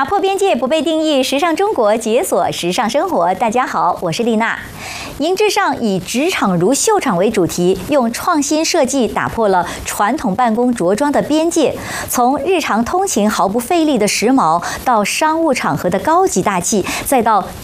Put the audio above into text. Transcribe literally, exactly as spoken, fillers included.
打破边界不被定义，时尚中国解锁时尚生活。大家好，我是丽娜。银至上以职场如秀场为主题，用创新设计打破了传统办公着装的边界，从日常通勤毫不费力的时髦，到商务场合的高级大气，再到